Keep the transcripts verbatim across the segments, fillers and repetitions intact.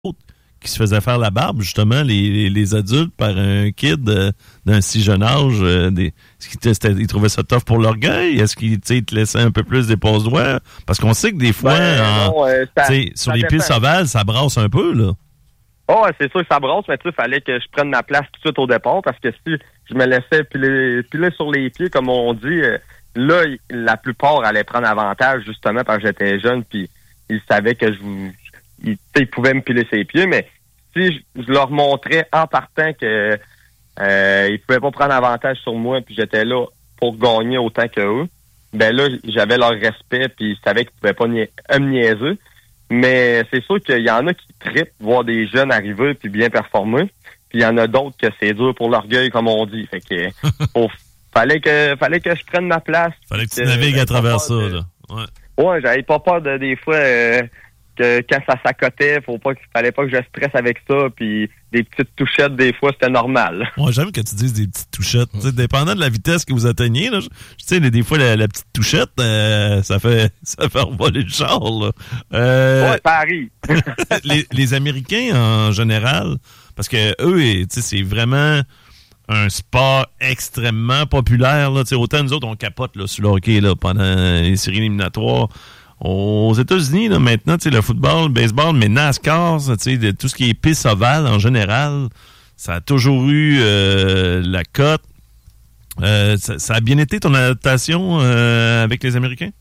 qui se faisaient faire la barbe, justement, les, les, les adultes, par un kid euh, d'un si jeune âge. Euh, des, est-ce qu'ils ils trouvaient ça tough pour l'orgueil? Est-ce qu'ils te laissaient un peu plus des passe-doigts? Parce qu'on sait que des fois, ben, en, non, euh, ça, sur les pistes ovales, ça brasse un peu, là. Oh, c'est sûr que ça brasse, mais tu sais, il fallait que je prenne ma place tout de suite au départ, parce que si je me laissais piler, piler sur les pieds, comme on dit, euh, là, la plupart allaient prendre avantage, justement, parce que j'étais jeune, puis ils savaient que je ils, ils pouvaient me piler ses pieds, mais si je, je leur montrais en partant que euh, ils pouvaient pas prendre avantage sur moi, puis j'étais là pour gagner autant que eux, ben là, j'avais leur respect, puis ils savaient qu'ils pouvaient pas nia- me niaiser. Mais c'est sûr qu'il y en a qui trippent voir des jeunes arriver puis bien performer, puis il y en a d'autres que c'est dur pour l'orgueil, comme on dit. Fait que oh, fallait que fallait que je prenne ma place. Fallait que tu navigues à travers ça, de... là. Ouais. Ouais, j'avais pas peur de des fois euh, que quand ça s'accotait, faut pas qu'il fallait pas que je stresse avec ça, puis des petites touchettes des fois c'était normal. Ouais, j'aime que tu dises des petites touchettes. T'sais, dépendant de la vitesse que vous atteignez, là, je sais des fois la, la petite touchette, euh, ça fait ça fait revoler le char. Là. Euh, ouais, ça arrive. les, les Américains en général, parce que eux, c'est vraiment un sport extrêmement populaire. Là, autant nous autres on capote là, sur le hockey là, pendant les séries éliminatoires. Aux États-Unis, là, maintenant, tu sais, le football, le baseball, mais NASCAR, tu sais, de, tout ce qui est piste ovale en général, ça a toujours eu euh, la cote. Euh, ça, ça a bien été ton adaptation euh, avec les Américains?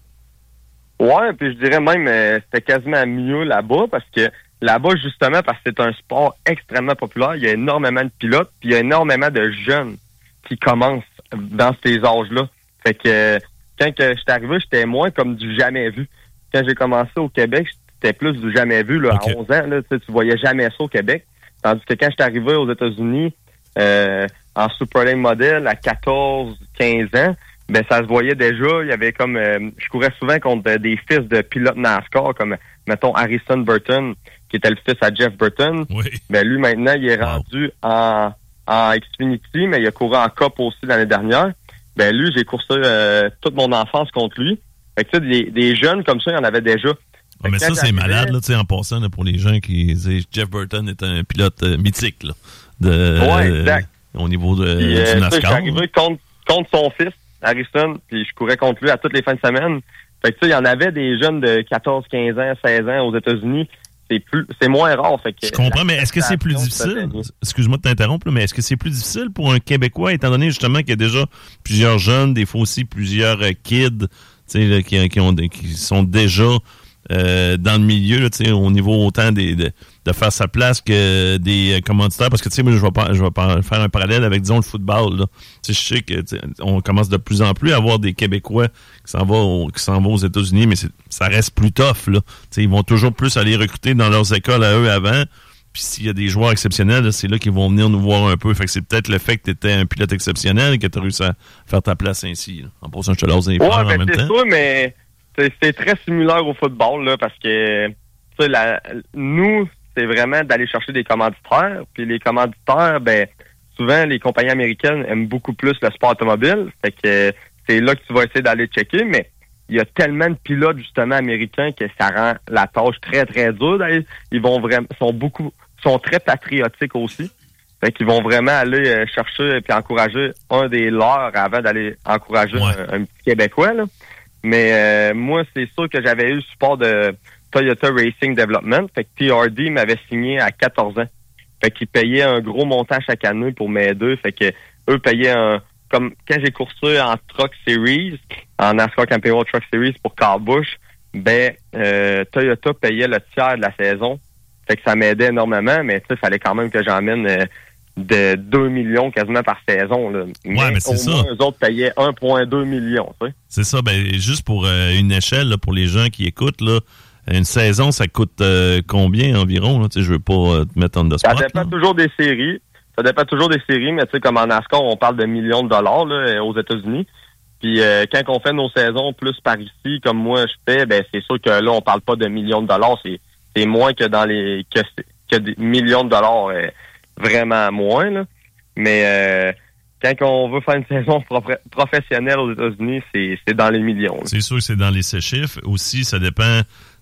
Ouais, puis je dirais même euh, c'était quasiment mieux là-bas parce que là-bas, justement, parce que c'est un sport extrêmement populaire, il y a énormément de pilotes, puis il y a énormément de jeunes qui commencent dans ces âges-là. Fait que euh, quand que j'étais arrivé, j'étais moins comme du jamais vu. Quand j'ai commencé au Québec, c'était plus du jamais vu, là, okay. À onze ans, là, tu voyais jamais ça au Québec. Tandis que quand j'étais arrivé aux États-Unis, euh, en Super Lane Model, à quatorze, quinze ans, ben, ça se voyait déjà. Il y avait comme, euh, je courais souvent contre des fils de pilotes NASCAR, comme, mettons, Harrison Burton, qui était le fils à Jeff Burton. Oui. Ben, lui, maintenant, il est rendu wow. en, en Xfinity, mais il a couru en Cup aussi l'année dernière. Ben, lui, j'ai coursé, euh, toute mon enfance contre lui. Fait que, tu sais, des, des jeunes comme ça, il y en avait déjà. Oh, mais ça, c'est malade, là, tu sais, en passant, là, pour les gens qui disent Jeff Burton est un pilote euh, mythique, là. De, ouais, exact. Euh, au niveau de, puis, du euh, NASCAR. Je suis arrivé contre, contre son fils, Harrison, puis je courais contre lui à toutes les fins de semaine. Fait que, tu sais, il y en avait des jeunes de quatorze, quinze ans, seize ans aux États-Unis. C'est plus, c'est moins rare. Fait que je comprends, mais est-ce que c'est plus difficile? Excuse-moi de t'interrompre, mais est-ce que c'est plus difficile pour un Québécois, étant donné justement qu'il y a déjà plusieurs jeunes, des fois aussi plusieurs euh, kids, tu sais, qui, qui, ont, qui sont déjà euh, dans le milieu, là, tu sais, au niveau autant des, de, de faire sa place que des commanditaires, parce que tu sais, moi, je vais pas, je vais pas faire un parallèle avec, disons, le football, là. Tu sais, je sais que on commence de plus en plus à avoir des Québécois qui s'en vont, qui s'en vont aux États-Unis, mais c'est, ça reste plus tough, là. Tu sais, ils vont toujours plus aller recruter dans leurs écoles à eux avant. Puis s'il y a des joueurs exceptionnels, là, c'est là qu'ils vont venir nous voir un peu. Fait que c'est peut-être le fait que tu étais un pilote exceptionnel que tu as réussi à faire ta place ainsi. Là. En passant, je te lance les fleurs ouais, en même c'est temps. C'est sûr, mais c'est, c'est très similaire au football, là, parce que la, nous, c'est vraiment d'aller chercher des commanditaires. Puis les commanditaires, ben souvent, les compagnies américaines aiment beaucoup plus le sport automobile. Fait que c'est là que tu vas essayer d'aller checker, mais il y a tellement de pilotes, justement, américains que ça rend la tâche très, très dure. D'ailleurs. Ils vont vraiment, sont beaucoup, sont très patriotiques aussi. Fait qu'ils vont vraiment aller euh, chercher et puis encourager un des leurs avant d'aller encourager ouais. un, un petit Québécois, là. Mais euh, moi, c'est sûr que j'avais eu le support de Toyota Racing Development. Fait que T R D m'avait signé à quatorze ans. Fait qu'ils payaient un gros montant chaque année pour m'aider. Fait que eux payaient un... Comme quand j'ai coursé en Truck Series, en NASCAR Camping World Truck Series pour Kyle Busch, ben euh, Toyota payait le tiers de la saison. Fait que ça m'aidait énormément, mais tu sais, il fallait quand même que j'emmène euh, de deux millions quasiment par saison. Là. Mais, ouais, mais c'est au ça. moins, eux autres payaient un virgule deux million. Tu sais. C'est ça. Ben juste pour euh, une échelle, là, pour les gens qui écoutent, là, une saison, ça coûte euh, combien environ? Là? Tu sais, je veux pas euh, te mettre en de spot. Ça dépend là. toujours des séries. Ça dépend toujours des séries, mais tu sais, comme en NASCAR, on parle de millions de dollars là, aux États-Unis. Puis euh, quand on fait nos saisons plus par ici, comme moi je fais, ben c'est sûr que là, on parle pas de millions de dollars. C'est, c'est moins que dans les que, que des millions de dollars, euh, vraiment moins. Là. Mais euh, quand on veut faire une saison prof- professionnelle aux États-Unis, c'est, c'est dans les millions. Là. C'est sûr que c'est dans les six chiffres. Aussi, ça dépend.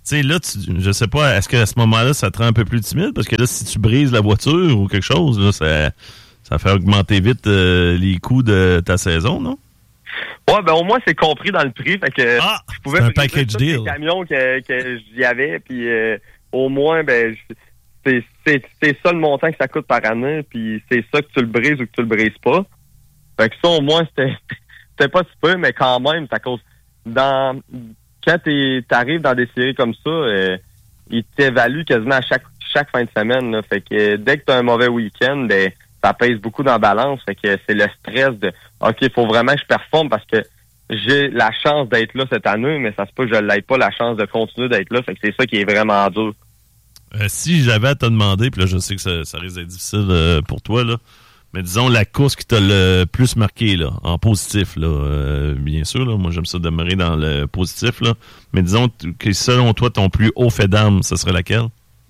sais, là, tu, je sais pas, est-ce qu'à ce moment-là, ça te rend un peu plus timide? Parce que là, si tu brises la voiture ou quelque chose, là, ça, ça fait augmenter vite euh, les coûts de ta saison, non? Ouais, ben au moins, c'est compris dans le prix. Fait que ah, je pouvais c'est un briser package tous deal. les camions que, que j'y avais, puis euh, au moins, ben, c'est, c'est, c'est ça le montant que ça coûte par année, puis c'est ça que tu le brises ou que tu le brises pas. Fait que ça, au moins, c'était, c'était pas si peu, mais quand même, ça cause... Dans, quand tu arrives dans des séries comme ça, euh, ils t'évaluent quasiment à chaque, chaque fin de semaine. Là. Fait que euh, dès que tu as un mauvais week-end, ben, ça pèse beaucoup dans la balance. Fait que c'est le stress de OK, il faut vraiment que je performe parce que j'ai la chance d'être là cette année, mais ça se peut que je n'aie pas la chance de continuer d'être là. Fait que c'est ça qui est vraiment dur. Euh, si j'avais à te demander, puis là, je sais que ça, ça risque d'être difficile euh, pour toi, là, mais disons la course qui t'a le plus marqué, là, en positif, là, euh, bien sûr, là, moi j'aime ça demeurer dans le positif, là, mais disons que selon toi, ton plus haut fait d'armes, ce serait laquelle?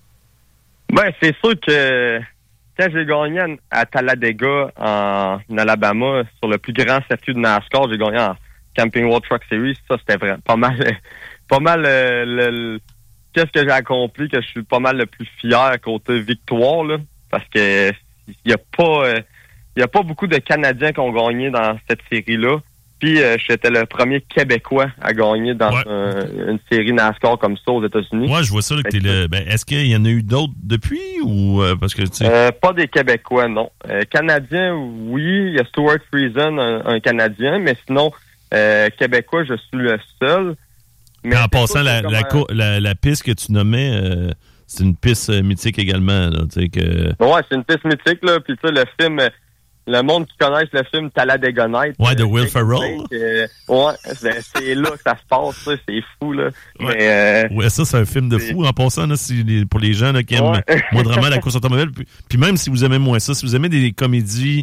Ben, c'est sûr que quand j'ai gagné à Talladega, en Alabama, sur le plus grand circuit de NASCAR, j'ai gagné en Camping World Truck Series, ça c'était vraiment pas mal, pas mal euh, le, le qu'est-ce que j'ai accompli, que je suis pas mal le plus fier côté victoire, là, parce que il y a pas euh, il y a pas beaucoup de Canadiens qui ont gagné dans cette série-là. Puis euh, j'étais le premier Québécois à gagner dans ouais. un, une série NASCAR comme ça aux États-Unis. Moi, ouais, je vois ça. Là, que t'es le, ben, est-ce qu'il y en a eu d'autres depuis ou euh, parce que tu sais... euh, pas des Québécois, non. Euh, Canadiens, oui. Il y a Stuart Friesen, un, un Canadien, mais sinon euh, Québécois, je suis le seul. Mais en passant, la, la, un... la, la piste que tu nommais, euh, c'est une piste euh, mythique également. Là, que... Ouais, c'est une piste mythique. Là. Puis tu sais, le film, le monde qui connaisse le film Talladega Nights. Ouais, de Will Ferrell. Euh, ouais, c'est, c'est là que ça se passe. Ça, c'est fou. Là. Ouais. Mais, euh, ouais, ça, c'est un film de c'est... fou. En passant, là, si, pour les gens là, qui aiment ouais. modernement la course automobile. Puis, puis même si vous aimez moins ça, si vous aimez des comédies,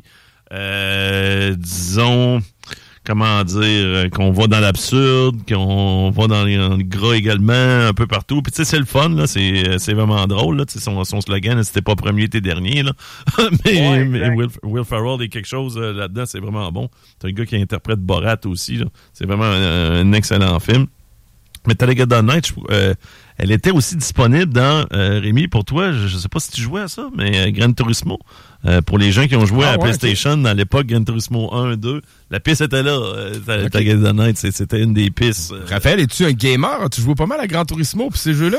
euh, disons... comment dire, qu'on va dans l'absurde, qu'on va dans les, dans les gras également, un peu partout. Puis tu sais, c'est le fun, là, c'est, c'est vraiment drôle, là, tu sais, son, son slogan, c'était pas premier, t'es dernier, là. mais ouais, mais Will, Will Ferrell est quelque chose euh, là-dedans, c'est vraiment bon. C'est un gars qui interprète Borat aussi, là. C'est vraiment un, un excellent film. Mais Talladega Nights, euh, elle était aussi disponible dans, euh, Rémi, pour toi, je, je sais pas si tu jouais à ça, mais euh, Gran Turismo. Euh, pour les gens qui ont joué ah, à la ouais, PlayStation okay. dans l'époque Gran Turismo un deux, la piste était là. Euh, Talladega okay. Nights, c'était une des pistes. Euh... Raphaël, es-tu un gamer? As-tu joué pas mal à Gran Turismo pis ces jeux-là?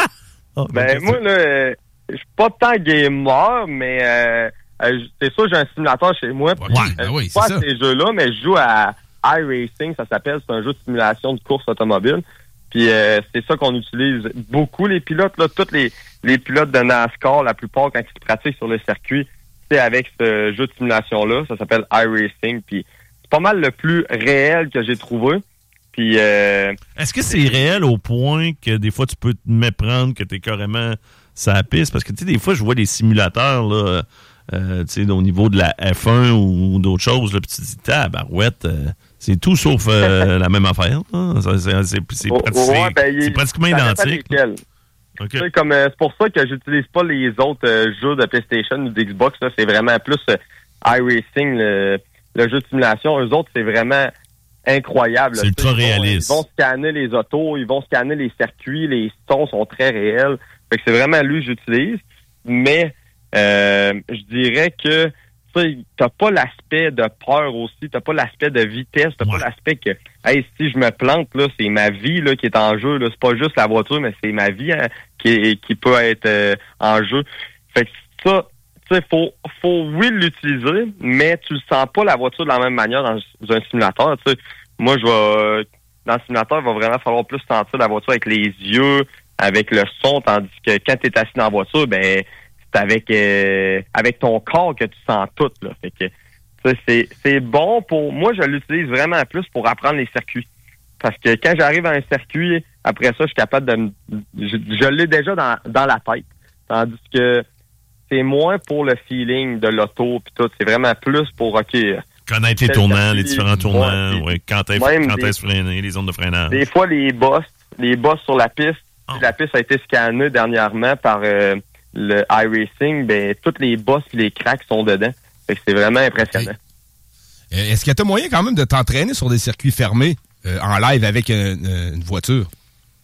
oh, ben, ben moi, là, euh, je suis pas tant gamer, mais euh, euh, c'est sûr, j'ai un simulateur chez moi. Ouais, ouais, ben oui, c'est pas ça. Ces jeux-là, mais je joue à iRacing, ça s'appelle. C'est un jeu de simulation de course automobile. Puis euh, c'est ça qu'on utilise beaucoup, les pilotes, là, tous les, les pilotes de NASCAR, la plupart, quand ils pratiquent sur le circuit, c'est avec ce jeu de simulation-là. Ça s'appelle iRacing. Puis c'est pas mal le plus réel que j'ai trouvé. Puis euh, est-ce que c'est réel au point que des fois tu peux te méprendre, que t'es carrément sur la piste? Parce que tu sais, des fois, je vois des simulateurs là, euh, tu sais, au niveau de la F un ou, ou d'autres choses, là, puis tu te dis, tabarouette, euh, c'est tout sauf euh, la même affaire. Hein? C'est, c'est, c'est, c'est, oh, pratique, ouais, ben, c'est pratiquement identique. Okay. C'est, comme, euh, c'est pour ça que j'utilise pas les autres euh, jeux de PlayStation ou d'Xbox. Là. C'est vraiment plus euh, iRacing, le, le jeu de simulation. Eux autres, c'est vraiment incroyable. C'est ultra réaliste. Ils vont scanner les autos, ils vont scanner les circuits, les sons sont très réels. Fait que c'est vraiment lui que j'utilise. Mais euh, je dirais que tu t'as pas l'aspect de peur aussi, t'as pas l'aspect de vitesse, t'as ouais. pas l'aspect que hey, si je me plante, là, c'est ma vie là, qui est en jeu. Là. C'est pas juste la voiture, mais c'est ma vie hein, qui, qui peut être euh, en jeu. Fait que ça, tu sais, faut, faut oui l'utiliser, mais tu le sens pas la voiture de la même manière dans un simulateur. Tu sais. Moi, je vais dans le simulateur, il va vraiment falloir plus sentir la voiture avec les yeux, avec le son, tandis que quand tu es assis dans la voiture, ben c'est avec euh, avec ton corps que tu sens tout. Là. Fait que c'est, c'est bon pour moi, je l'utilise vraiment plus pour apprendre les circuits. Parce que quand j'arrive à un circuit, après ça, je suis capable de me. Je, je l'ai déjà dans, dans la tête. Tandis que c'est moins pour le feeling de l'auto puis tout. C'est vraiment plus pour OK. Connaître les tournants, les différents tournants, ouais, quand est quand est freiné, les zones de freinage. Des fois les bosses, les bosses sur la piste, oh. La piste a été scannée dernièrement par euh, le iRacing, ben toutes les bosses et les cracks sont dedans. Fait que c'est vraiment impressionnant. Okay. Est-ce qu'il y a moyen quand même de t'entraîner sur des circuits fermés euh, en live avec une, une voiture?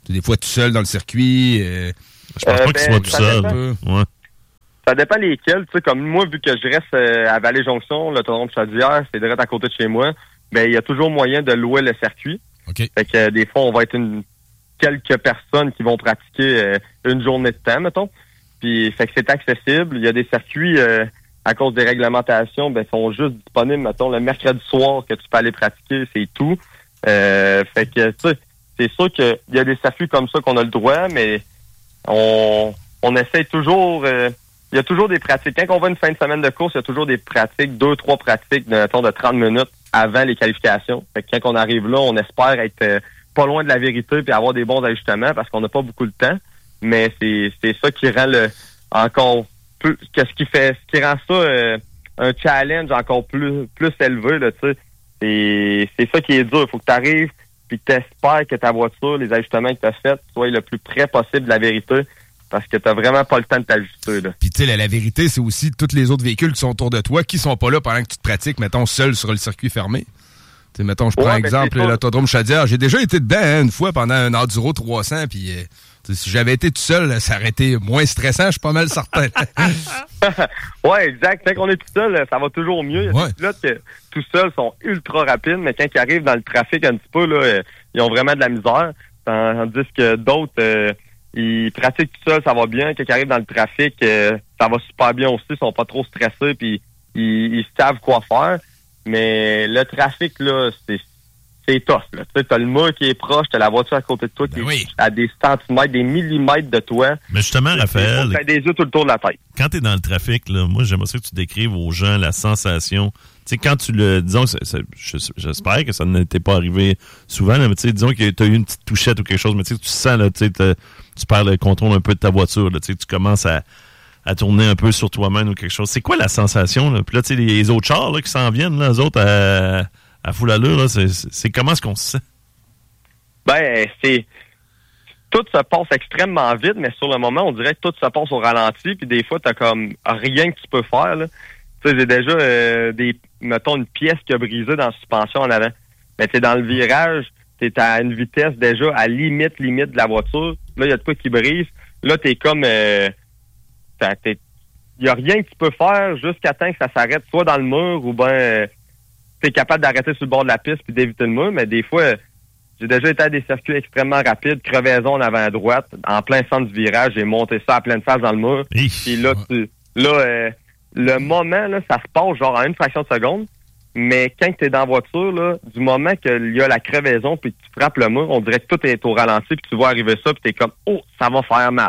Des fois, tout seul dans le circuit. Euh... Je pense euh, pas ben, qu'il soit tout seul. Ouais. Ça dépend lesquels. Tu sais, comme moi, vu que je reste euh, à Vallée-Jonction, l'autodrome Chaudière, c'est direct à côté de chez moi, ben il y a toujours moyen de louer le circuit. Okay. Fait que euh, des fois, on va être une quelques personnes qui vont pratiquer euh, une journée de temps, mettons. Puis fait que c'est accessible. Il y a des circuits, euh, à cause des réglementations, ben sont juste disponibles, mettons, le mercredi soir que tu peux aller pratiquer, c'est tout. Euh, fait que, tu sais, c'est sûr qu'il y a des circuits comme ça qu'on a le droit, mais on, on essaie toujours... Euh, il y a toujours des pratiques. Quand on va une fin de semaine de course, il y a toujours des pratiques, deux, trois pratiques de, mettons, de trente minutes avant les qualifications. Fait que quand on arrive là, on espère être euh, pas loin de la vérité puis avoir des bons ajustements parce qu'on n'a pas beaucoup de temps. Mais c'est c'est ça qui rend le encore plus... Qu'est-ce qui fait... Ce qui rend ça euh, un challenge encore plus plus élevé, là, tu sais. C'est, c'est ça qui est dur. Il faut que tu arrives puis que tu espères que ta voiture, les ajustements que tu as faits, soient le plus près possible de la vérité. Parce que t'as vraiment pas le temps de t'ajuster, là. Puis tu sais, la, la vérité, c'est aussi tous les autres véhicules qui sont autour de toi, qui sont pas là pendant que tu te pratiques, mettons, seul sur le circuit fermé. Tu sais, mettons, je prends ouais, exemple l'autodrome Chaudière. J'ai déjà été dedans hein, une fois pendant un Enduro trois cents, puis euh, si j'avais été tout seul, ça aurait été moins stressant, je suis pas mal certain. Ouais, exact. Quand on est tout seul, ça va toujours mieux. Il y a ouais. des pilotes qui, tout seuls, sont ultra rapides, mais quand ils arrivent dans le trafic un petit peu, là, ils ont vraiment de la misère. Tandis que d'autres... Euh, ils pratiquent tout seul, ça va bien. Quand ils arrivent dans le trafic, euh, ça va super bien aussi. Ils sont pas trop stressés, puis ils, ils savent quoi faire. Mais le trafic, là, c'est, c'est tough. Là. Tu sais, t'as le mur qui est proche, t'as la voiture à côté de toi ben qui oui. est à des centimètres, des millimètres de toi. Mais justement, Raphaël, t'as des yeux tout le tour de la tête. Quand t'es dans le trafic, là, moi, j'aimerais ça que tu décrives aux gens la sensation. Tu sais, quand tu le... Disons, que ça, j'espère que ça n'était pas arrivé souvent, là, mais tu sais, disons que t'as eu une petite touchette ou quelque chose, mais tu sais, tu sens, là, tu sais, tu perds le contrôle un peu de ta voiture, là, tu sais, tu commences à, à tourner un peu sur toi-même ou quelque chose. C'est quoi la sensation, là? Puis là, tu sais, les autres chars, là, qui s'en viennent, là, les autres, à, à full allure, là, c'est, c'est comment est-ce qu'on se sent? Ben, c'est... Tout se passe extrêmement vite, mais sur le moment, on dirait que tout se passe au ralenti, puis des fois, t'as comme rien que tu peux faire, là. Tu sais, j'ai déjà euh, des, mettons, une pièce qui a brisé dans la suspension en avant. Mais tu sais, dans le virage, t'es à une vitesse déjà à limite, limite de la voiture. Là, il y a de quoi qui brise. Là, t'es comme... Euh, il y a rien que tu peux faire jusqu'à temps que ça s'arrête, soit dans le mur, ou ben euh, t'es capable d'arrêter sur le bord de la piste puis d'éviter le mur. Mais des fois, euh, j'ai déjà été à des circuits extrêmement rapides, crevaison en avant à droite, en plein centre du virage, j'ai monté ça à pleine face dans le mur. Puis là, tu... Là, euh, le moment, là, ça se passe genre en une fraction de seconde, mais quand tu es dans la voiture, là, du moment qu'il y a la crevaison puis que tu frappes le mur, on dirait que tout est au ralenti puis tu vois arriver ça puis t'es comme « Oh, ça va faire mal! »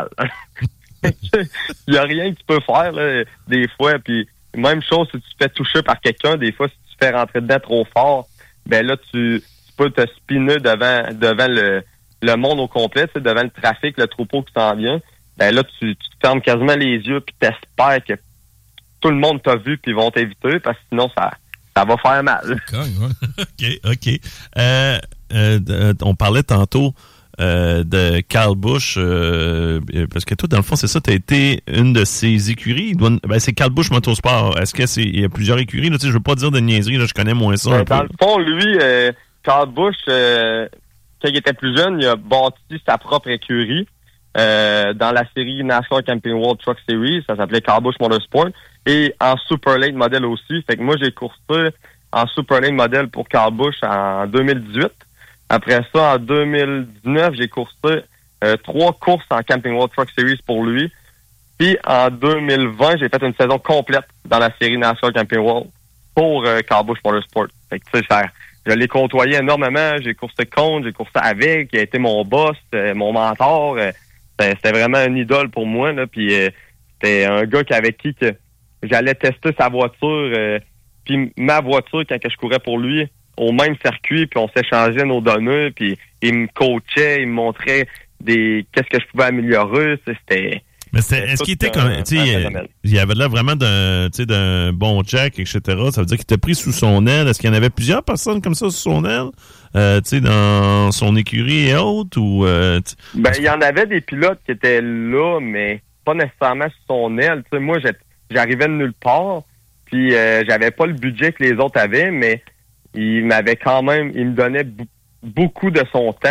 Il y a rien que tu peux faire, là, des fois. Puis même chose, si tu te fais toucher par quelqu'un, des fois, si tu te fais rentrer dedans trop fort, ben là, tu, tu peux te spinner devant devant le, le monde au complet, tu sais, devant le trafic, le troupeau qui s'en vient. Ben là, tu, tu te fermes quasiment les yeux puis t'espères que tout le monde t'a vu puis ils vont t'éviter parce que sinon ça ça va faire mal. OK, OK. Euh, euh, on parlait tantôt euh, de Kyle Busch euh, parce que toi, dans le fond, c'est ça, tu as été une de ses écuries. Doit, ben, c'est Kyle Busch Motorsport. Est-ce que c'est il y a plusieurs écuries? Là, tu sais, je veux pas dire de niaiserie, là, je connais moins ça. Ben, un dans peu. le fond, lui, euh, Kyle Busch, euh, quand il était plus jeune, il a bâti sa propre écurie. Euh, dans la série NASCAR Camping World Truck Series, ça s'appelait Kyle Busch Motorsport, et en Super Late Model aussi. Fait que moi, j'ai coursé en Super Late Model pour Kyle Busch en deux mille dix-huit. Après ça, en deux mille dix-neuf, j'ai coursé euh, trois courses en Camping World Truck Series pour lui. Puis en deux mille vingt, j'ai fait une saison complète dans la série NASCAR Camping World pour euh, Kyle Busch Motorsport. Fait que tu sais, ça, je l'ai côtoyé énormément. J'ai coursé contre, j'ai coursé avec, il a été mon boss, euh, mon mentor. Euh, C'était vraiment un idole pour moi, là. Puis euh, c'était un gars avec qui que j'allais tester sa voiture, euh, puis ma voiture quand que je courais pour lui au même circuit, puis on s'échangeait nos données, puis il me coachait, il me montrait des qu'est-ce que je pouvais améliorer. C'était. Mais c'était, est-ce qu'il était comme, tu sais, il y avait là vraiment d'un, tu sais, d'un bon Jack, et cetera. Ça veut dire qu'il t'a pris sous son aile. Est-ce qu'il y en avait plusieurs personnes comme ça sous son aile, euh, tu sais, dans son écurie et autres, ou euh, ben il y en avait des pilotes qui étaient là, mais pas nécessairement sous son aile. Tu sais, moi, j'arrivais de nulle part, puis euh, j'avais pas le budget que les autres avaient, mais il m'avait quand même, il me donnait b- beaucoup de son temps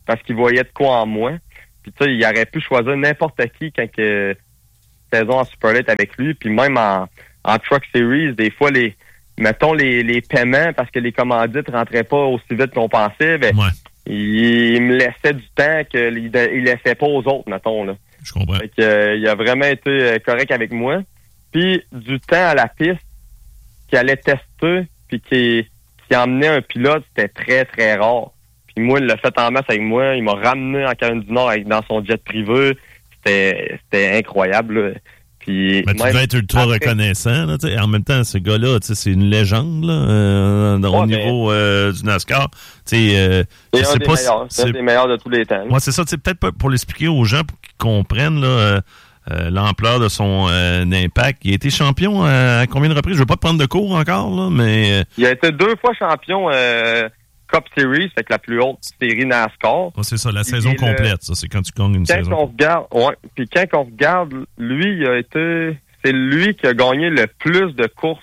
parce qu'il voyait de quoi en moi. Puis tu sais, il aurait pu choisir n'importe qui quand que saison en Superlate avec lui. Puis même en, en Truck Series, des fois, les mettons les, les paiements, parce que les commandites rentraient pas aussi vite qu'on pensait, ben, ouais. il, il me laissait du temps qu'il il laissait pas aux autres, mettons. Là. Je comprends. Fait que, euh, il a vraiment été correct avec moi. Puis du temps à la piste qu'il allait tester, puis qu'il, qu'il emmenait un pilote, c'était très, très rare. Puis moi, il l'a fait en masse avec moi. Il m'a ramené en Caroline du Nord avec, dans son jet privé. C'était, c'était incroyable. Là. Puis, ben, tu devais être ultra après... reconnaissant. Là, en même temps, ce gars-là, c'est une légende là, euh, au ouais, niveau mais... euh, du NASCAR. Euh, c'est un des pas meilleurs. Si, c'est un des meilleurs de tous les temps. Moi, c'est ça. Peut-être pour l'expliquer aux gens pour qu'ils comprennent là, euh, euh, l'ampleur de son euh, impact. Il a été champion à, à combien de reprises? Je ne veux pas te prendre de cours encore, là, mais... Il a été deux fois champion euh, Cup Series, fait que la plus haute série NASCAR. Oh, c'est ça, la saison complète, le... ça, c'est quand tu gagnes une quand saison. On regarde, ouais, puis quand on regarde, lui, il a été... C'est lui qui a gagné le plus de courses,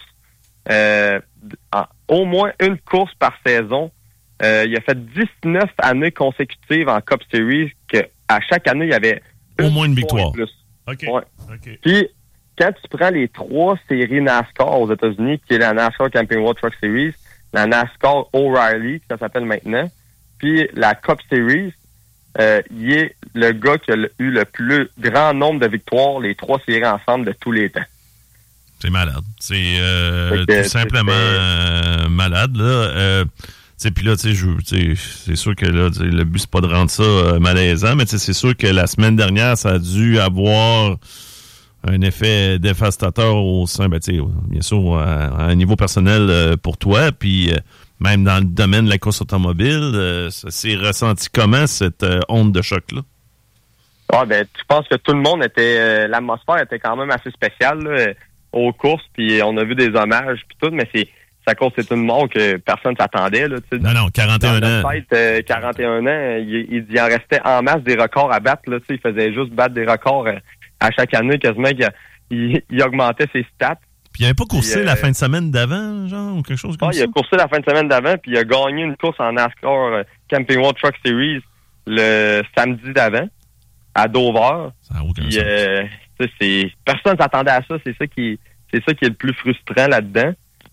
euh, en, au moins une course par saison. Euh, il a fait dix-neuf années consécutives en Cup Series, que à chaque année, il y avait... Au moins une victoire. Plus. OK. Ouais. okay. Puis, quand tu prends les trois séries NASCAR aux États-Unis, qui est la NASCAR Camping World Truck Series, la NASCAR O'Reilly, ça s'appelle maintenant, puis la Cup Series, euh, il est le gars qui a le, eu le plus grand nombre de victoires, les trois séries ensemble de tous les temps. C'est malade. C'est euh, tout simplement euh, malade, là. Euh, puis là, tu sais, c'est sûr que là, le but, c'est pas de rendre ça euh, malaisant, mais c'est sûr que la semaine dernière, ça a dû avoir un effet dévastateur au sein, ben, bien sûr, à, à un niveau personnel euh, pour toi, puis euh, même dans le domaine de la course automobile, euh, ça s'est ressenti comment, cette euh, onde de choc-là? Ah, ben, je pense que tout le monde était, euh, l'atmosphère était quand même assez spéciale, là, aux courses, puis on a vu des hommages, puis tout, mais c'est à cause c'est une mort que personne ne s'attendait. Là, non, non, quarante et un ans. Fête, euh, quarante et un ans, il, il, il en restait en masse des records à battre. Là, il faisait juste battre des records euh, à chaque année, quasiment qu'il il, il augmentait ses stats. Puis il n'avait pas coursé puis, la euh, fin de semaine d'avant, genre, ou quelque chose comme ah, ça? Il a coursé la fin de semaine d'avant, puis il a gagné une course en NASCAR euh, Camping World Truck Series le samedi d'avant, à Dover. Ça n'a aucun puis, sens. Euh, c'est, personne ne s'attendait à ça. C'est ça qui, c'est ça qui est le plus frustrant là-dedans.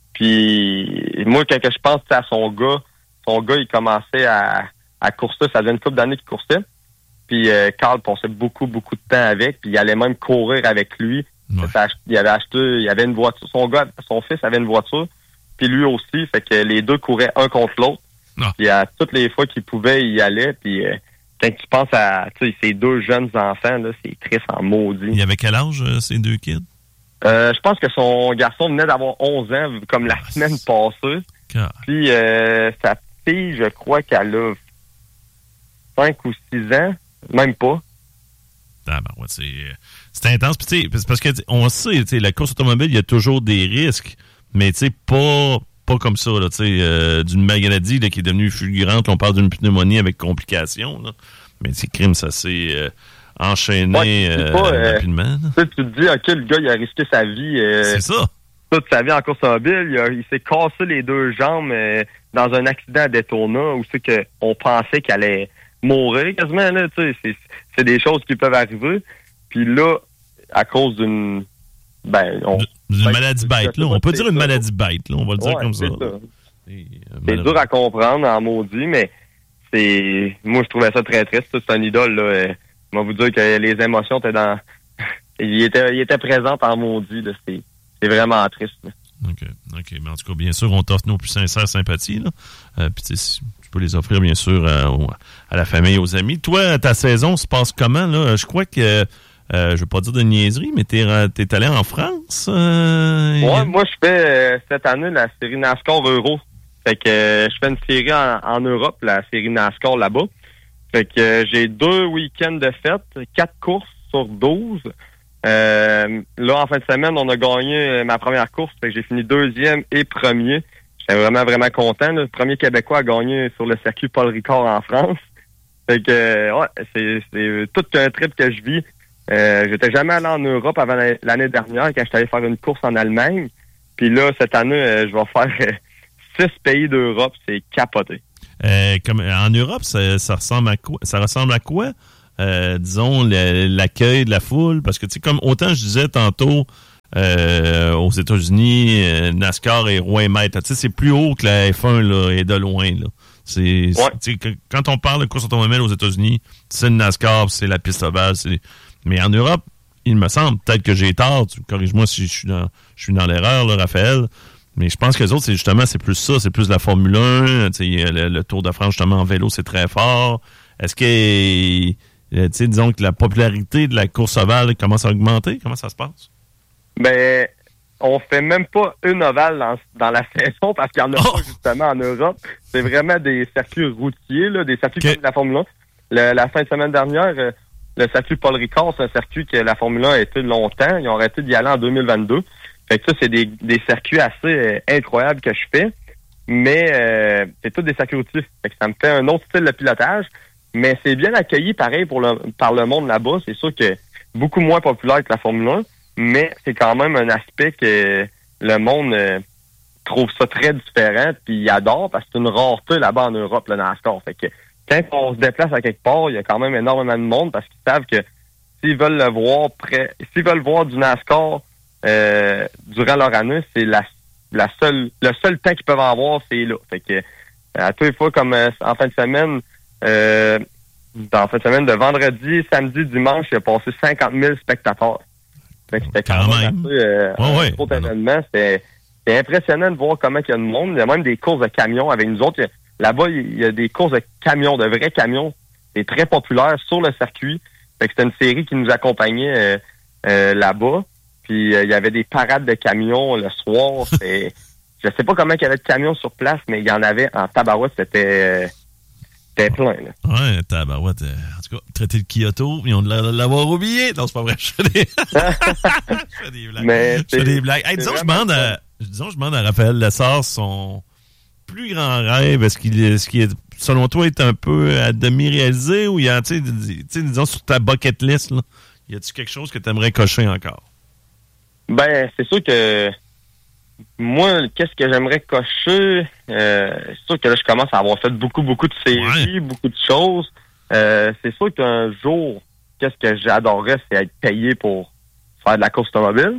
Puis moi, quand je pense à son gars, son gars, il commençait à, à courser. Ça faisait une couple d'années qu'il coursait. Puis euh, Carl passait beaucoup, beaucoup de temps avec. Puis il allait même courir avec lui. Ouais. Il avait acheté, il avait une voiture. Son gars, son fils avait une voiture. Puis lui aussi. Fait que les deux couraient un contre l'autre. Non. Puis à toutes les fois qu'il pouvait, il y allait. Puis euh, quand tu penses à ces deux jeunes enfants, là, c'est triste en maudit. Il avait quel âge, euh, ces deux kids? Euh, je pense que son garçon venait d'avoir onze ans, comme la ah, semaine passée. Car... Puis euh, sa fille, je crois qu'elle a cinq ou six ans, même pas. Ah ben ouais, c'est, c'est intense. Puis tu sais, parce que on sait, la course automobile, il y a toujours des risques, mais tu sais, pas, pas comme ça, là, tu sais, euh, d'une maladie là, qui est devenue fulgurante. On parle d'une pneumonie avec complications, là. Mais c'est crime, ça c'est... Euh, enchaîné ouais, euh, pas, euh, rapidement. Tu te dis, OK, le gars, il a risqué sa vie. Euh, c'est ça. Toute sa vie en course automobile. Il, a, il s'est cassé les deux jambes euh, dans un accident à Daytona où c'est qu'on pensait qu'il allait mourir quasiment. Là, c'est, c'est des choses qui peuvent arriver. Puis là, à cause d'une... Ben, on, d'une ben, maladie bête, là. On peut dire une ça. maladie bête, là. On va le dire ouais, comme ça. ça. Et, euh, c'est dur à comprendre en maudit, mais c'est... Moi, je trouvais ça très triste. C'est un idole, là. Euh, On va vous dire que les émotions étaient dans... il, était, il était présent en maudit. Là. C'est, c'est vraiment triste. Là. OK. OK. Mais en tout cas, bien sûr, on t'offre nos plus sincères sympathies. Là. Euh, puis tu peux les offrir, bien sûr, à, à la famille, aux amis. Toi, ta saison se passe comment? Là? Je crois que... Euh, je ne veux pas dire de niaiserie, mais t'es, t'es allé en France? Euh, ouais, a... moi, je fais euh, cette année la série NASCAR Euro. Fait que euh, je fais une série en, en Europe, la série NASCAR là-bas. Fait que euh, j'ai deux week-ends de fête, quatre courses sur douze. Euh, là, en fin de semaine, on a gagné ma première course. Fait que j'ai fini deuxième et premier. J'étais vraiment, vraiment content. Là. Le premier Québécois a gagné sur le circuit Paul Ricard en France. Fait que, euh, ouais, c'est, c'est tout un trip que je vis. Euh, j'étais jamais allé en Europe avant l'année dernière quand j'étais allé faire une course en Allemagne. Puis là, cette année, euh, je vais faire euh, six pays d'Europe. C'est capoté. Euh, comme en Europe, ça, ça ressemble à quoi? Ça ressemble à quoi? Euh, disons, le, l'accueil de la foule, parce que, tu sais, comme autant je disais tantôt, euh, aux États-Unis, euh, NASCAR est roi et maître. Tu sais, c'est plus haut que la F un, là, et de loin, là. C'est, ouais. c'est que, quand on parle de course automobile aux États-Unis, c'est le NASCAR, c'est la piste ovale, c'est... Mais en Europe, il me semble, peut-être que j'ai tort, tu corrige-moi si je suis dans, je suis dans l'erreur, là, Raphaël, mais je pense que les autres, c'est justement, c'est plus ça, c'est plus la Formule un, tu sais, le, le Tour de France, justement, en vélo, c'est très fort. Est-ce que, tu sais, disons que la popularité de la course ovale commence à augmenter? Comment ça se passe? Ben, on fait même pas une ovale dans, dans la saison parce qu'il y en a oh! pas, justement, en Europe. C'est vraiment des circuits routiers, là, des circuits okay. comme la Formule un. Le, la fin de semaine dernière, euh, le circuit Paul Ricard, c'est un circuit que la Formule un a été longtemps. Ils ont arrêté d'y aller en deux mille vingt-deux. Fait que ça, c'est des, des circuits assez euh, incroyables que je fais. Mais euh, c'est tous des circuits routiers. Fait que ça me fait un autre style de pilotage. Mais c'est bien accueilli, pareil, pour le, par le monde là-bas. C'est sûr que beaucoup moins populaire que la Formule un. Mais c'est quand même un aspect que le monde euh, trouve ça très différent. Puis il adore parce que c'est une rareté là-bas en Europe, le NASCAR. Fait que quand on se déplace à quelque part, il y a quand même énormément de monde parce qu'ils savent que s'ils veulent le voir près, s'ils veulent voir du NASCAR euh, durant leur année, c'est la, la seule, le seul temps qu'ils peuvent en voir, c'est là. Fait que à tous les fois, comme euh, en fin de semaine, euh, en fin de semaine de vendredi, samedi, dimanche, il y a passé cinquante mille spectateurs. Fait que c'était quand, quand même assez, euh, oh, un ouais. gros événement. C'était, c'était impressionnant de voir comment il y a de monde. Il y a même des courses de camions avec nous autres. Là-bas, il y a des courses de camions, de vrais camions. C'est très populaire sur le circuit. Fait que c'était une série qui nous accompagnait euh, euh, là-bas. Puis euh, il y avait des parades de camions le soir. C'est, je sais pas comment il y avait de camions sur place, mais il y en avait en tabarouette. C'était, euh, c'était plein. Là. Ouais, tabarouette. Euh, en tout cas, traiter le Kyoto, ils ont de l'avoir oublié. Non, c'est pas vrai. Je fais des, je fais des blagues. Mais je fais des blagues. Hey, disons, je demande à, disons, je demande à Raphaël Lessard son plus grand rêve. Est-ce qu'il, est-ce qu'il est, selon toi, est un peu à demi réalisé ou il y a, tu sais, disons, sur ta bucket list, là, y a-tu quelque chose que tu aimerais cocher encore? Ben, c'est sûr que moi, qu'est-ce que j'aimerais cocher? Euh, c'est sûr que là, je commence à avoir fait beaucoup, beaucoup de séries, ouais. beaucoup de choses. Euh, c'est sûr qu'un jour, qu'est-ce que j'adorerais, c'est être payé pour faire de la course automobile.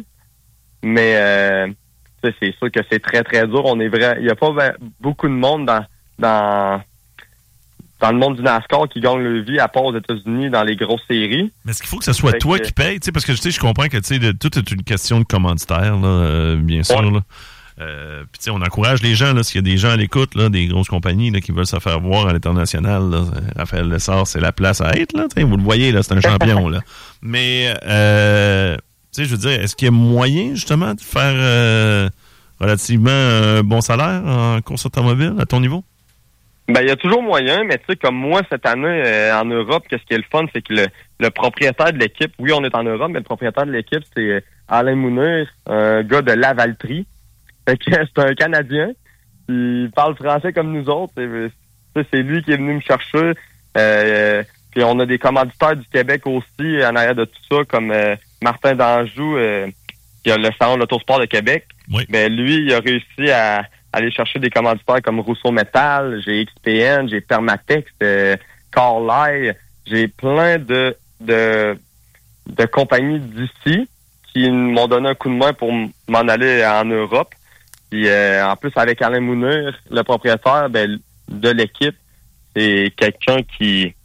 Mais euh, c'est sûr que c'est très, très dur. On est vrai. Il n'y a pas ben, beaucoup de monde dans, dans dans le monde du NASCAR qui gagne le vie à part aux États-Unis dans les grosses séries. Mais est-ce qu'il faut que ce soit fait toi que... qui paye? T'sais, parce que je comprends que tout est une question de commanditaire, là, euh, bien sûr. Ouais. Là. Euh, puis on encourage les gens, là, s'il y a des gens à l'écoute, là, des grosses compagnies là, qui veulent se faire voir à l'international. Là, Raphaël Lessard, c'est la place à être. Là, vous le voyez, là, c'est un champion. Là. Mais, euh, je veux dire, est-ce qu'il y a moyen, justement, de faire euh, relativement un bon salaire en course automobile à ton niveau? Ben, il y a toujours moyen, mais tu sais, comme moi, cette année, euh, en Europe, qu'est-ce qui est le fun, c'est que le, le propriétaire de l'équipe, oui, on est en Europe, mais le propriétaire de l'équipe, c'est euh, Alain Mounir, un gars de Lavaltrie. Fait que c'est un Canadien. Il parle français comme nous autres. C'est, c'est lui qui est venu me chercher. Euh, puis on a des commanditaires du Québec aussi, en arrière de tout ça, comme euh, Martin Danjou, euh, qui a le salon de l'autosport de Québec. Oui. Ben, lui, il a réussi à aller chercher des commanditaires comme Rousseau Metal, j'ai X P N, j'ai Permatex, euh, Carlyle, j'ai plein de, de de compagnies d'ici qui m'ont donné un coup de main pour m'en aller en Europe. Puis euh, en plus avec Alain Mounir, le propriétaire ben, de l'équipe, c'est quelqu'un qui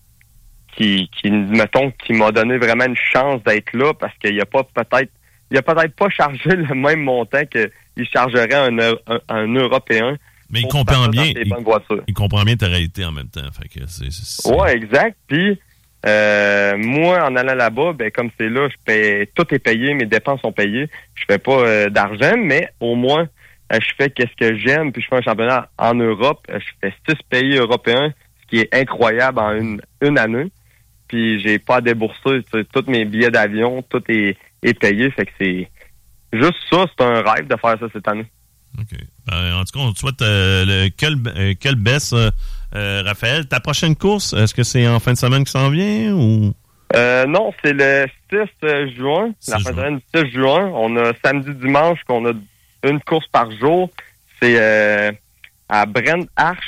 qui qui mettons qui m'a donné vraiment une chance d'être là parce qu'il y a pas peut-être il a peut-être pas chargé le même montant que il chargerait un, un, un Européen. Mais il comprend bien. Il, il comprend bien ta réalité en même temps. Fait que c'est, c'est... Ouais, exact. Puis euh, moi, en allant là-bas, ben comme c'est là, je paie, tout est payé, mes dépenses sont payées. Je fais pas euh, d'argent, mais au moins euh, je fais qu'est-ce que j'aime. Puis je fais un championnat en Europe. Euh, je fais six pays européens, ce qui est incroyable en une une année. Puis j'ai pas à débourser tous mes billets d'avion, tout est, est payé. Fait que c'est juste ça, c'est un rêve de faire ça cette année. OK. Ben, en tout cas, on te souhaite euh, le, quelle, euh, quelle baisse, euh, euh, Raphaël. Ta prochaine course, est-ce que c'est en fin de semaine qui s'en vient ou? Euh, non, c'est le six juin. La fin de semaine du six juin. On a samedi, dimanche qu'on a une course par jour. C'est euh, à Brent Arch,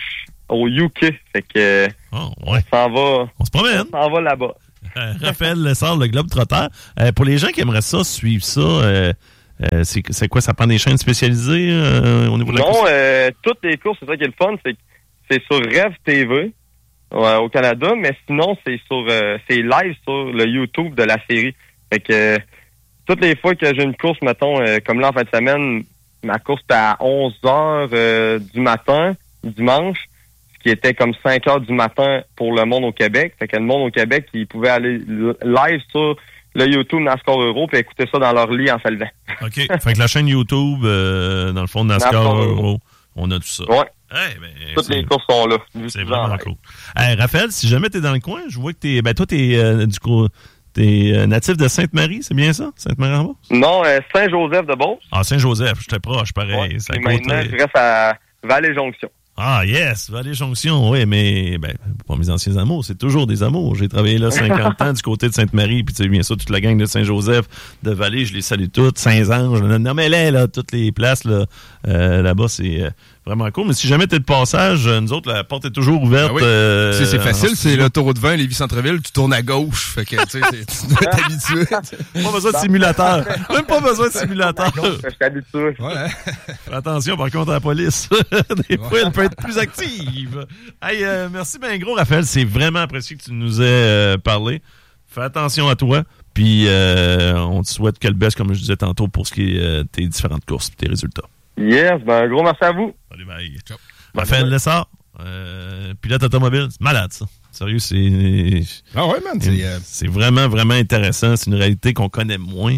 au U K. Fait que oh, ouais. on s'en va. On se promène. On s'en va là-bas. Euh, Raphaël Lessard, le Globe-Trotteur. Euh, pour les gens qui aimeraient ça, suivre ça, euh, euh, c'est, c'est quoi? Ça prend des chaînes spécialisées euh, au niveau de la non, course? Non, euh, toutes les courses, c'est ça qui est le fun, c'est que c'est sur Rev T V ouais, au Canada, mais sinon, c'est sur euh, c'est live sur le YouTube de la série. Fait que euh, toutes les fois que j'ai une course, mettons, euh, comme là en fin de semaine, ma course était à onze heures euh, du matin, dimanche, ce qui était comme cinq heures du matin pour le monde au Québec. Fait que le monde au Québec, ils pouvaient aller live sur le YouTube NASCAR Euro et écouter ça dans leur lit en se levant. OK. Fait que la chaîne YouTube, euh, dans le fond, NASCAR, NASCAR Euro, on a tout ça. Ouais. Hey, ben, toutes les courses sont là. C'est vraiment cool. Hey, Raphaël, si jamais t'es dans le coin, je vois que t'es... Ben, toi, t'es euh, du coup... T'es euh, natif de Sainte-Marie, c'est bien ça? Sainte-Marie-en-Beauce? Non, euh, Saint-Joseph-de-Beauce. Ah, Saint-Joseph, j'étais proche, pareil. Ouais, ça et maintenant, je reste à Vallée-Jonction. Ah, yes, Vallée-Jonction, oui, mais ben, pas mes anciens amours, c'est toujours des amours. J'ai travaillé là cinquante ans du côté de Sainte-Marie, puis tu sais, bien sûr, toute la gang de Saint-Joseph, de Vallée, je les salue toutes, Saint-Ange, non mais là, là, toutes les places là, euh, là-bas, c'est euh, vraiment cool. Mais si jamais t'es de passage, nous autres, la porte est toujours ouverte. Ah oui. euh, c'est, c'est facile, c'est l'autoroute vingt, Lévis-Centreville, tu tournes à gauche, fait que tu sais, tu dois t'habituer. Pas besoin de simulateur. Même pas besoin de simulateur. Je suis habitué. Ouais. Attention, par contre, à la police. Des fois, elle peut être plus active. Hey, euh, merci bien gros, Raphaël. C'est vraiment apprécié que tu nous aies euh, parlé. Fais attention à toi. Puis, euh, on te souhaite que le best, comme je disais tantôt, pour ce qui est euh, tes différentes courses et tes résultats. Yes, ben, un gros merci à vous. Salut, bye. Ciao. Raphaël Lessard, euh, pilote automobile. C'est malade, ça. Sérieux, c'est... Ah ouais, man. C'est, euh... c'est vraiment, vraiment intéressant. C'est une réalité qu'on connaît moins.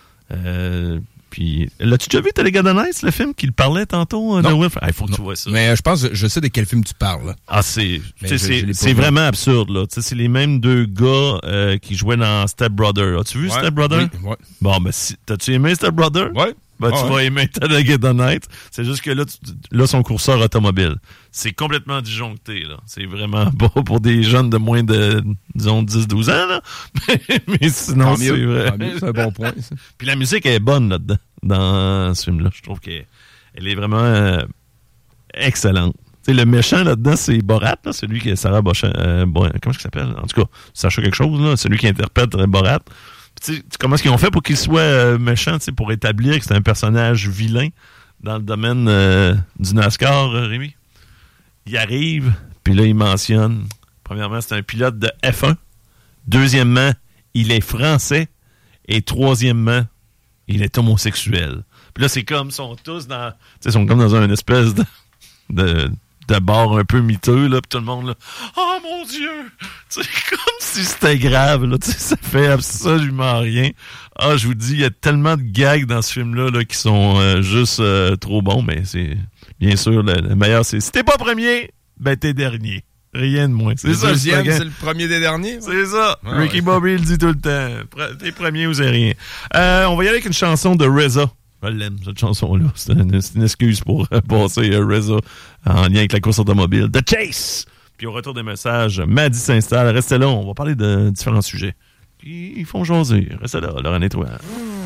Euh... Puis, l'as-tu déjà vu Télégadonice, le film qu'il parlait tantôt de Wilfred? Il ah, faut que non. tu vois ça. Mais euh, je pense, je sais de quel film tu parles. Là. Ah, c'est, je, c'est, je c'est vraiment absurde, là. T'sais, c'est les mêmes deux gars euh, qui jouaient dans Step Brother. As-tu vu ouais, Step Brother? Oui, ouais. Bon, ben, si, t'as-tu aimé Step Brother? Ouais. Ben, ah, tu ouais. vas aimer Télégadonice. C'est juste que là, tu, là, son courseur automobile. C'est complètement disjoncté, là. C'est vraiment pas pour des jeunes de moins de, disons, dix douze ans, là. Mais sinon, c'est mieux, vrai. mieux, c'est un bon point, ça. Puis la musique est bonne là-dedans, dans ce film-là. Je trouve qu'elle elle est vraiment euh, excellente. T'sais, le méchant là-dedans, c'est Borat, là, celui qui est Sarah Bochan, euh, bon, comment il s'appelle? En tout cas, Sacha quelque chose, là, celui qui interprète euh, Borat. Puis, comment est-ce qu'ils ont fait pour qu'il soit euh, méchant, pour établir que c'est un personnage vilain dans le domaine euh, du NASCAR, euh, Rémi? Il arrive, puis là, il mentionne, premièrement, c'est un pilote de F un. Deuxièmement, il est français. Et troisièmement, il est homosexuel. Puis là, c'est comme, ils sont tous dans, ils sont comme dans une espèce de, de, de bar un peu miteux, là, puis tout le monde, là, oh mon Dieu! C'est comme si c'était grave, là, tu sais, ça fait absolument rien. Ah, je vous dis, il y a tellement de gags dans ce film-là, là, qui sont euh, juste euh, trop bons, mais c'est, bien sûr, le, le meilleur, c'est, si t'es pas premier, ben t'es dernier. Rien de moins. C'est le ça, deuxième, le c'est le premier des derniers. Ouais. C'est ça. Ouais, Ricky ouais. Bobby le dit tout le temps. T'es premier ou c'est rien. Euh, on va y aller avec une chanson de R Z A. Je l'aime, cette chanson-là. C'est une, c'est une excuse pour euh, passer euh, R Z A en lien avec la course automobile. The Chase! Puis au retour des messages, Maddy s'installe. Restez là, on va parler de différents sujets. Puis ils font jaser. Restez là, Laurent et toi.